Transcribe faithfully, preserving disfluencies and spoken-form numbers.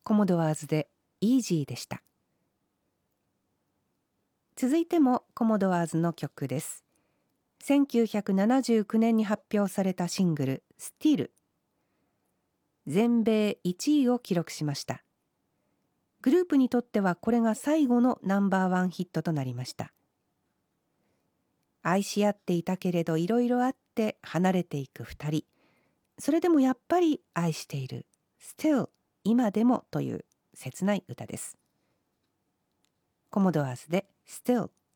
コモドワーズで Easy でした。続いてもコモドワーズの曲です。せんきゅうひゃくななじゅうきゅうねんに発表されたシングル Still、 全米いちいを記録しました。グループにとってはこれが最後のナンバーワンヒットとなりました。愛し合っていたけれどいろいろあって離れていく二人、それでもやっぱり愛している Still 今でもという切ない歌です。コモドワーズで Still。